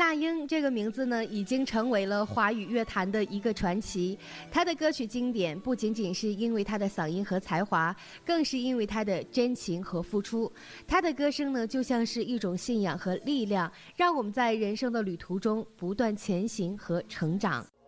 那英这个名字呢，已经成为了华语乐坛的一个传奇。她的歌曲经典，不仅仅是因为她的嗓音和才华，更是因为她的真情和付出。她的歌声呢，就像是一种信仰和力量，让我们在人生的旅途中不断前行和成长。